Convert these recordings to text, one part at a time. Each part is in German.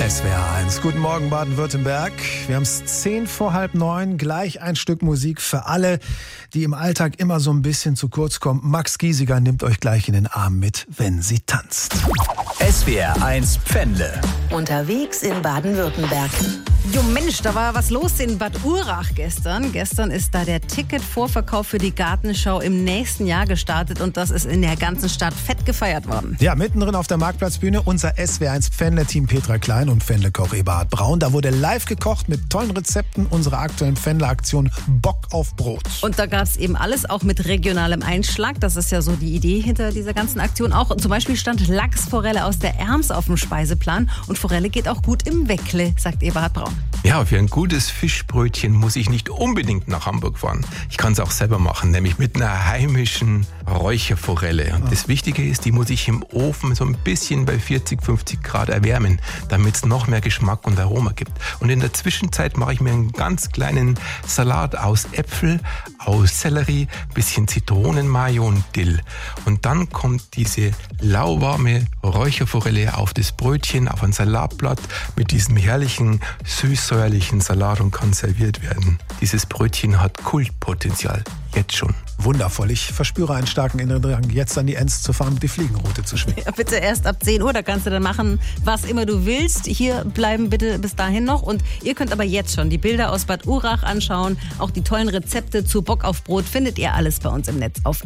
SWR 1. Guten Morgen Baden-Württemberg. Wir haben es 8:10, gleich ein Stück Musik für alle, die im Alltag immer so ein bisschen zu kurz kommen. Max Giesinger nimmt euch gleich in den Arm mit, wenn sie tanzt. SWR 1 Pfändle. Unterwegs in Baden-Württemberg. Jo Mensch, da war was los in Bad Urach gestern. Gestern ist da der Ticketvorverkauf für die Gartenschau im nächsten Jahr gestartet und das ist in der ganzen Stadt fett gefeiert worden. Ja, mittendrin auf der Marktplatzbühne unser SWR 1 Pfändle-Team Petra Klein und Pfändle-Koch Eberhard Braun. Da wurde live gekocht mit tollen Rezepten unserer aktuellen Pfändle-Aktion Bock auf Brot. Und da gab es eben alles auch mit regionalem Einschlag. Das ist ja so die Idee hinter dieser ganzen Aktion auch. Und zum Beispiel stand Lachsforelle aus der Erms auf dem Speiseplan und Forelle geht auch gut im Weckle, sagt Eberhard Braun. Ja, für ein gutes Fischbrötchen muss ich nicht unbedingt nach Hamburg fahren. Ich kann es auch selber machen, nämlich mit einer heimischen Räucherforelle. Und das Wichtige ist, die muss ich im Ofen so ein bisschen bei 40, 50 Grad erwärmen, damit es noch mehr Geschmack und Aroma gibt. Und in der Zwischenzeit mache ich mir einen ganz kleinen Salat aus Äpfel, aus Sellerie, bisschen Zitronenmayo und Dill. Und dann kommt diese lauwarme Räucherforelle auf das Brötchen, auf ein Salatblatt mit diesem herrlichen, süß-säuerlichen Salat und kann serviert werden. Dieses Brötchen hat Kultpotenzial, jetzt schon. Wundervoll. Ich verspüre einen starken inneren Drang, jetzt an die Enns zu fahren und die Fliegenroute zu schwingen. Ja, bitte erst ab 10 Uhr, da kannst du dann machen, was immer du willst. Hier bleiben bitte bis dahin noch. Und ihr könnt aber jetzt schon die Bilder aus Bad Urach anschauen. Auch die tollen Rezepte zu Bock auf Brot findet ihr alles bei uns im Netz auf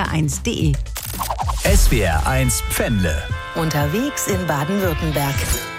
swr1.de. SWR 1 Pfändle. Unterwegs in Baden-Württemberg.